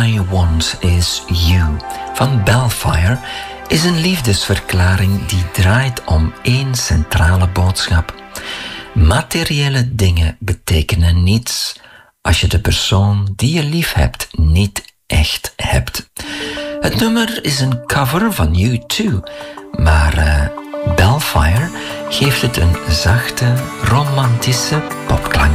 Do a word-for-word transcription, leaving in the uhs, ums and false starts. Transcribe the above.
I Want Is You van Belfire is een liefdesverklaring die draait om één centrale boodschap. Materiële dingen betekenen niets als je de persoon die je lief hebt niet echt hebt. Het nummer is een cover van U twee, maar uh, Belfire geeft het een zachte, romantische popklank.